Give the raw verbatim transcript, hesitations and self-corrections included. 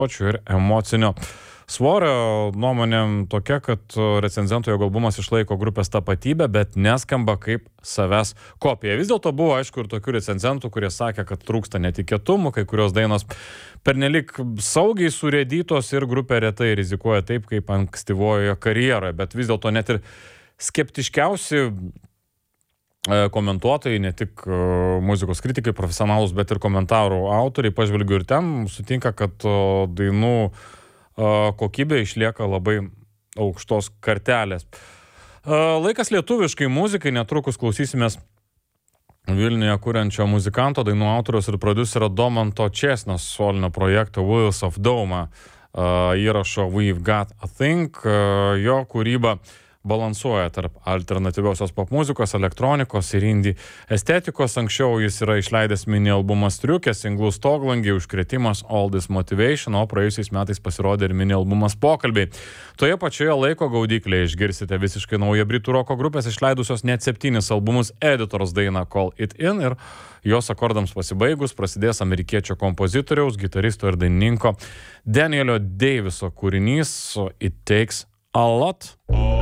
pačiu ir emocinio svorio. Nuomonėm tokia, kad recenzentų jog albumas išlaiko grupės tapatybę, bet neskamba kaip savęs kopija. Vis dėlto buvo, aišku, ir tokių recenzentų, kurie sakė, kad trūksta netikėtumų, kai kurios dainos pernelik saugiai surėdytos ir grupė retai rizikuoja taip, kaip ankstyvojoje karjeroje. Bet vis dėlto net ir skeptiškiausi komentuotojai, ne tik muzikos kritikai, profesionalus, bet ir komentarų autoriai, pažvelgiu ir ten, sutinka, kad dainų kokybė išlieka labai aukštos kartelės. Laikas lietuviškai muzikai, netrukus klausysimės Vilniuje kuriančio muzikanto, dainų autoriaus ir prodiuserio Domanto Česnos solinio projekto Wheels of Dome įrašo We've Got a Thing. Jo kūryba balansuoja tarp alternatyviosios popmuzikos, elektronikos ir indie estetikos. Anksčiau jis yra išleidęs mini albumą Striukė, singlus Stoglangiai, Užkrėtimas, All This Motivation, o praėjusiais metais pasirodė ir mini albumas Pokalbiai. Toje pačioje laiko gaudyklėje išgirsite visiškai naują britų roko grupės išleidusios net septynis albumus Editors dainą Call It In, ir jos akordams pasibaigus prasidės amerikiečio kompozitoriaus, gitaristo ir dainininko Danielio Daviso kūrinys It Takes a Lot.